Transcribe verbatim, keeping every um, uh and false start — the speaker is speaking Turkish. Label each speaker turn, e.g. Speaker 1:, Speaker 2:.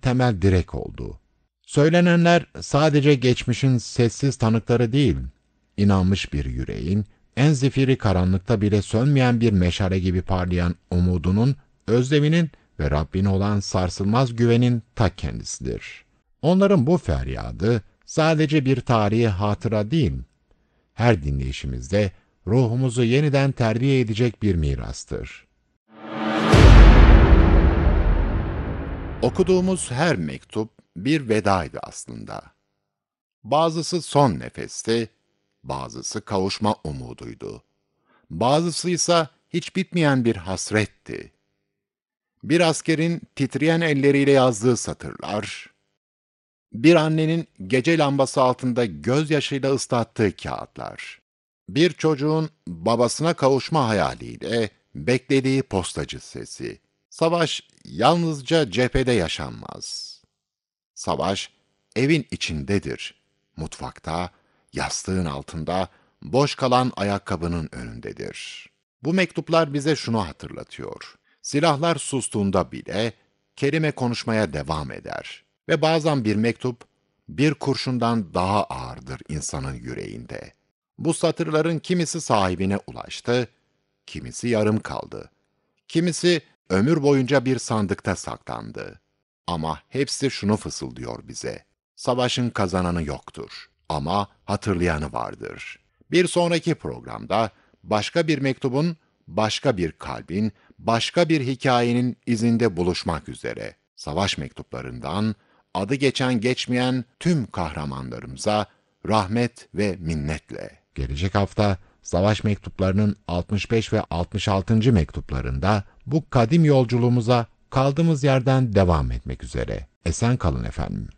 Speaker 1: temel direk oldu. Söylenenler sadece geçmişin sessiz tanıkları değil, inanmış bir yüreğin, en zifiri karanlıkta bile sönmeyen bir meşale gibi parlayan umudunun, özleminin ve Rabbine olan sarsılmaz güvenin ta kendisidir. Onların bu feryadı sadece bir tarihi hatıra değil, her dinleyişimizde ruhumuzu yeniden terbiye edecek bir mirastır. Okuduğumuz her mektup bir vedaydı aslında. Bazısı son nefesti, bazısı kavuşma umuduydu. Bazısı ise hiç bitmeyen bir hasretti. Bir askerin titreyen elleriyle yazdığı satırlar, bir annenin gece lambası altında gözyaşıyla ıslattığı kağıtlar, bir çocuğun babasına kavuşma hayaliyle beklediği postacı sesi. Savaş yalnızca cephede yaşanmaz. Savaş evin içindedir, mutfakta, yastığın altında, boş kalan ayakkabının önündedir. Bu mektuplar bize şunu hatırlatıyor. Silahlar sustuğunda bile kelime konuşmaya devam eder. Ve bazen bir mektup, bir kurşundan daha ağırdır insanın yüreğinde. Bu satırların kimisi sahibine ulaştı, kimisi yarım kaldı. Kimisi ömür boyunca bir sandıkta saklandı. Ama hepsi şunu fısıldıyor bize. Savaşın kazananı yoktur ama hatırlayanı vardır. Bir sonraki programda başka bir mektubun, başka bir kalbin, başka bir hikayenin izinde buluşmak üzere. Savaş mektuplarından adı geçen geçmeyen tüm kahramanlarımıza rahmet ve minnetle. Gelecek hafta Savaş mektuplarının altmış beş ve altmış altıncı mektuplarında bu kadim yolculuğumuza kaldığımız yerden devam etmek üzere. Esen kalın efendim.